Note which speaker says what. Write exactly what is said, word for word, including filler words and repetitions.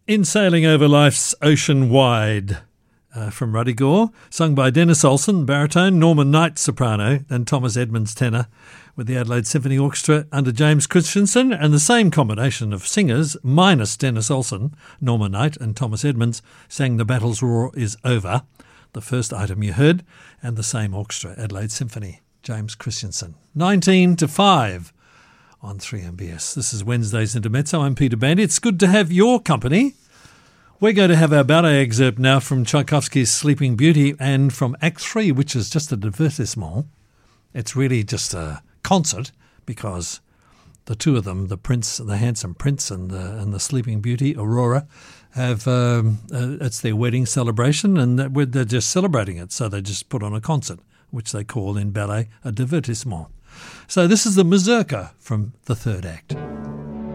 Speaker 1: In Sailing Over Life's Ocean Wide, uh, from Ruddy Gore, sung by Dennis Olsen, baritone, Norman Knight, soprano, and Thomas Edmonds, tenor, with the Adelaide Symphony Orchestra under James Christensen, and the same combination of singers, minus Dennis Olsen, Norman Knight and Thomas Edmonds, sang The Battle's Roar Is Over, the first item you heard, and the same orchestra, Adelaide Symphony, James Christensen. nineteen to five on three M B S. This is Wednesday's Intermezzo. I'm Peter Bandy. It's good to have your company. We're going to have our ballet excerpt now from Tchaikovsky's Sleeping Beauty and from Act three, which is just a divertissement. It's really just a concert because the two of them, the prince, the handsome prince and the, and the Sleeping Beauty, Aurora, have um, uh, it's their wedding celebration and they're just celebrating it. So they just put on a concert, which they call in ballet a divertissement. So this is the Mazurka from the third act.